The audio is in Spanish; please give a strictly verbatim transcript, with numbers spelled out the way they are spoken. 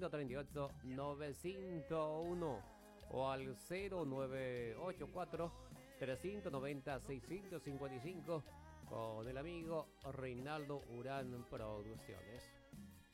cinco tres ocho nueve cinco uno o al cero nueve ocho cuatro trescientos noventa seiscientos cincuenta y cinco con el amigo Reinaldo Urán Producciones.